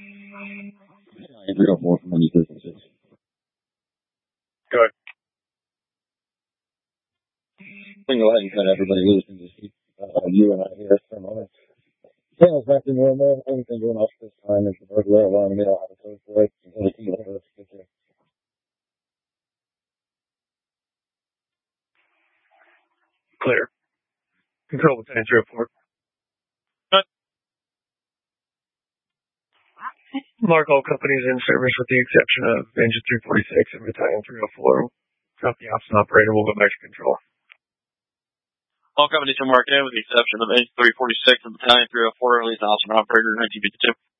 304 from 9346. Go ahead. We can go ahead and cut everybody loose and just keep you and I here for a moment. Channel's back to normal. Only thing going off this time is the burglar alarm. We don't have a code for it. Until the key over. Clear. Control Battalion 304. Good. Mark all companies in service with the exception of Engine 346 and Battalion 304. Drop the ops and operator. We'll go back to control. All companies are marked in with the exception of Engine 346 and Battalion 304. Release ops and operator 1952.